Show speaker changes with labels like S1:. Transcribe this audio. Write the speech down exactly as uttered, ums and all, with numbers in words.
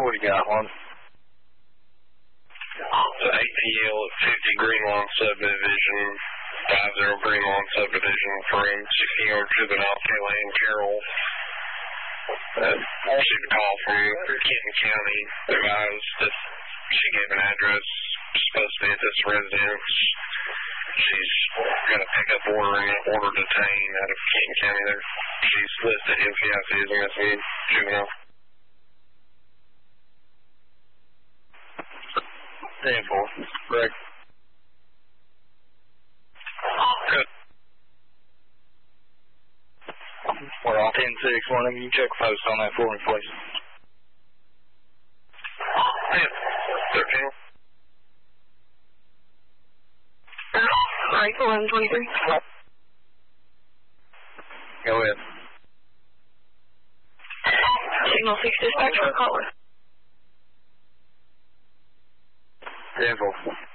S1: What do you got, one?
S2: The A T L at fifty Greenlawn Subdivision, five zero Greenlawn Subdivision, from sixty yards juvenile, Kayla Ann Carroll. Uh, received a call from Kenton County. The guys that she gave an address, supposed to be at this residence. She's got a pickup order and an order detain out of Kenton County there. She's listed F B I C as a missing juvenile.
S1: ten four. Greg.
S2: Good.
S1: We're on ten six. One of you check post on that for me, please.
S2: ten. thirteen.
S3: Right, eleven twenty-three.
S1: Go ahead.
S3: Signal six dispatch for a caller.
S1: ten four.